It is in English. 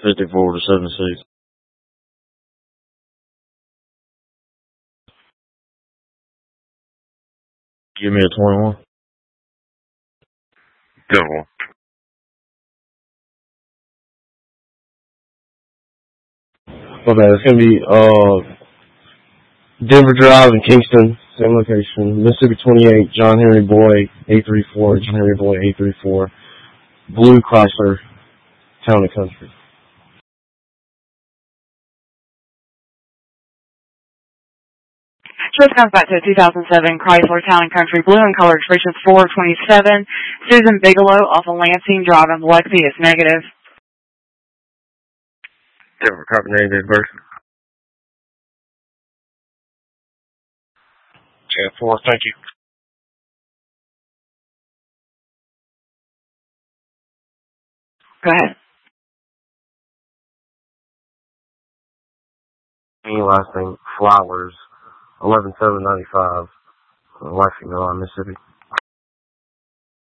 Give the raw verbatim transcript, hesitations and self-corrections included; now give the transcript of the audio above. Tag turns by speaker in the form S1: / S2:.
S1: fifty-four to seventy-six. Give me a twenty-one.
S2: Devil.
S3: Okay, it's gonna be uh Denver Drive in Kingston, same location. Mississippi twenty-eight, John Henry Boy, eight three four, John Henry Boy, eight three four. Blue Chrysler, Town and Country.
S4: So this comes back to a two thousand seven Chrysler Town and Country Blue in color expressions four twenty-seven. Susan Bigelow off of Lansing Drive in Biloxi is negative.
S2: Denver, copy negative version. ten four, thank you.
S4: Go ahead.
S3: Any last name, Flowers, eleven seven ninety-five, Lexington, Mississippi.